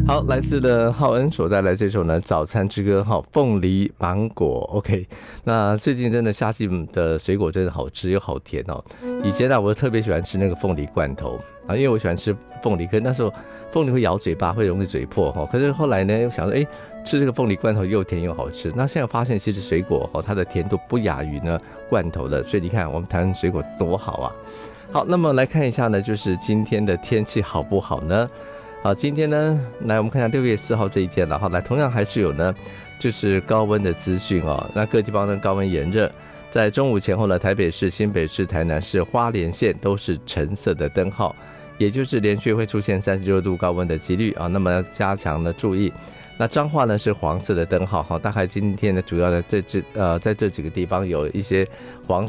好，来自的浩恩所带来这首呢早餐之歌哈，凤梨芒果 OK。 那最近真的夏季的水果真的好吃又好甜哦。以前我特别喜欢吃那个凤梨罐头啊，因为我喜欢吃凤梨，可是那时候凤梨会咬嘴巴，会容易嘴破哈。可是后来呢又想说吃这个凤梨罐头又甜又好吃。那现在发现其实水果它的甜度不亚于呢罐头的，所以你看我们谈水果多好啊。好，那么来看一下呢，就是今天的天气好不好呢？好，今天呢，来我们看一下6月4号这一天了哈。来，同样还是有呢，就是高温的资讯哦。那各地方呢高温炎热，在中午前后呢，台北市、新北市、台南市、花莲县都是橙色的灯号，也就是连续会出现36度高温的几率啊。那么要加强的注意。那彰化呢是黄色的灯号哈，大概今天呢主要的在这几个地方有一些黄